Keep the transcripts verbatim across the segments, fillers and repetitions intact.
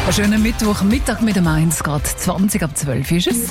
Einen schönen Mittwochmittag mit dem eins, gerade zwanzig ab zwölf ist es.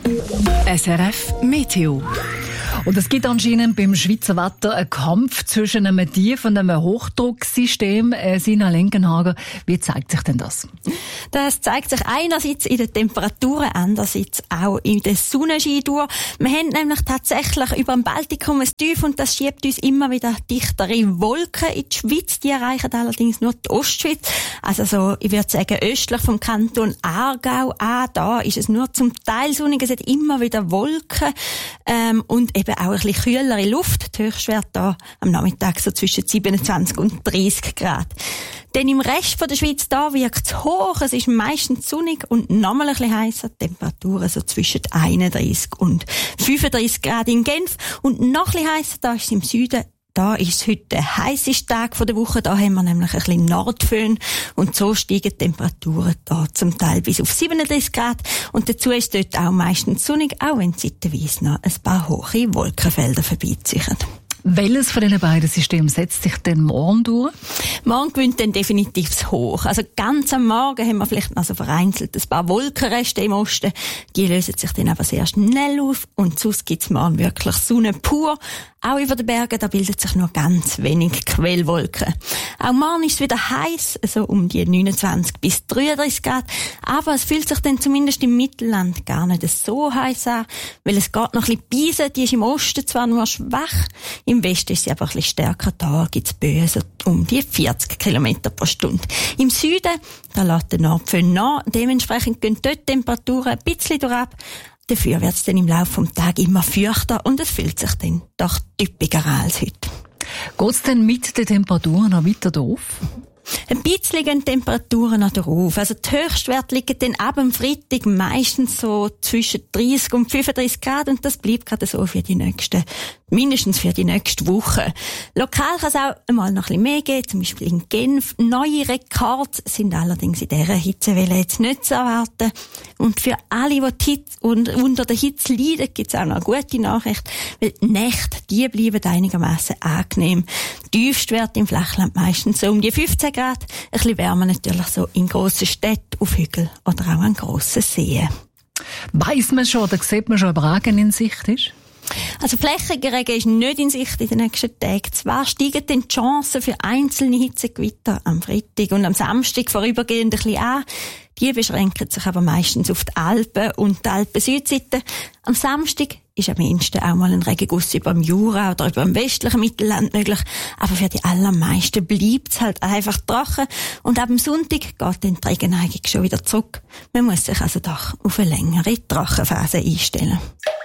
S R F Meteo. Und es gibt anscheinend beim Schweizer Wetter einen Kampf zwischen einem Tief- und einem Hochdrucksystem. Äh, Sina Lenkenhager, wie zeigt sich denn das? Das zeigt sich einerseits in den Temperaturen, andererseits auch in der Sonnenschein durch. Wir haben nämlich tatsächlich über dem Baltikum ein Tief und das schiebt uns immer wieder dichtere Wolken in die Schweiz. Die erreichen allerdings nur die Ostschweiz. Also so, ich würde sagen, östlich vom Kanton Aargau an. Da ist es nur zum Teil sonnig. Es hat immer wieder Wolken ähm, und eben auch ein bisschen kühlere Luft. Die Höchstwerte da am Nachmittag so zwischen siebenundzwanzig und dreißig Grad. Denn im Rest der Schweiz da wirkt es hoch. Es ist meistens sonnig und nochmal ein bisschen heißer. Temperaturen so zwischen einunddreißig und fünfunddreißig Grad in Genf. Und noch ein bisschen heißer, da ist es im Süden. Da ist es heute der heisseste Tag der Woche. Da haben wir nämlich ein bisschen Nordföhn. Und so steigen die Temperaturen da zum Teil bis auf siebenunddreißig Grad. Und dazu ist dort auch meistens sonnig, auch wenn zeitweise noch ein paar hohe Wolkenfelder vorbeiziehen. Welches von diesen beiden Systemen setzt sich denn morgen durch? Morgen gewinnt dann definitiv das Hoch. Also ganz am Morgen haben wir vielleicht also vereinzelt ein paar Wolkenreste im Osten. Die lösen sich dann aber sehr schnell auf. Und sonst gibt es morgen wirklich Sonne pur. Auch über den Bergen, da bildet sich nur ganz wenig Quellwolken. Auch morgen ist es wieder heiß, so um die neunundzwanzig bis dreiunddreißig Grad. Aber es fühlt sich dann zumindest im Mittelland gar nicht so heiß an, weil es geht noch ein bisschen Beise, die ist im Osten zwar nur schwach, im Westen ist sie aber ein bisschen stärker, da gibt es Böen so um die vierzig Kilometer pro Stunde. Im Süden, da lässt der Nordföhn nach, dementsprechend gehen dort die Temperaturen ein bisschen durchab. Dafür wird es dann im Laufe des Tages immer feuchter und es fühlt sich dann doch typischer als heute. Geht es denn mit den Temperaturen noch weiter drauf? Ein bisschen gehen die Temperaturen noch drauf. Also die Höchstwerte liegen dann ab dem Freitag meistens so zwischen dreißig und fünfunddreißig Grad und das bleibt gerade so für die nächsten, mindestens für die nächste Woche. Lokal kann es auch einmal noch ein bisschen mehr geben, zum Beispiel in Genf. Neue Rekorde sind allerdings in dieser Hitzewelle jetzt nicht zu erwarten. Und für alle, die, die Hitze, und unter der Hitze leiden, gibt es auch noch eine gute Nachricht, weil die Nächte, die bleiben einigermaßen angenehm. Tiefstwerte im Flachland meistens so um die fünfzehn Grad. Ein bisschen wärmer natürlich so in grossen Städten, auf Hügeln oder auch an grossen Seen. Weiss man schon, oder sieht man schon, ob Regen in Sicht ist? Also flächiger Regen ist nicht in Sicht in den nächsten Tagen. Zwar steigen dann die Chancen für einzelne Hitzegewitter am Freitag und am Samstag vorübergehend ein bisschen an. Die beschränken sich aber meistens auf die Alpen und die Alpen-Südseite. Am Samstag ist am ehesten auch mal ein Regenguss über dem Jura oder über dem westlichen Mittelland möglich. Aber für die allermeisten bleibt es halt einfach trocken. Und ab dem Sonntag geht dann die Regenneigung schon wieder zurück. Man muss sich also doch auf eine längere Trockenphase einstellen.